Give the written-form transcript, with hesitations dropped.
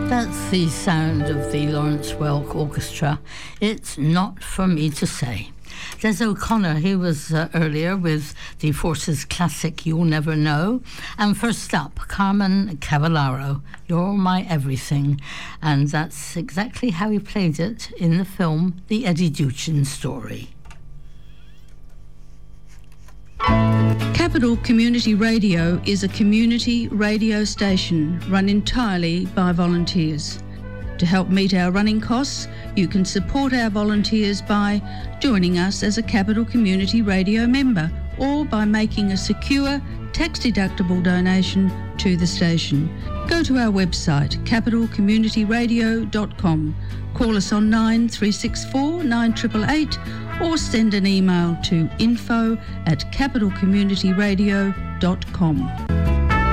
That's the sound of the Lawrence Welk Orchestra. It's Not For Me To Say. Des O'Connor, he was earlier with the Forces classic You'll Never Know. And first up, Carmen Cavallaro, You're My Everything. And that's exactly how he played it in the film The Eddie Duchin Story. Capital Community Radio is a community radio station run entirely by volunteers. To help meet our running costs, you can support our volunteers by joining us as a Capital Community Radio member or by making a secure, tax-deductible donation to the station. Go to our website, capitalcommunityradio.com. Call us on 9364 9888 or send an email to info@capitalcommunityradio.com.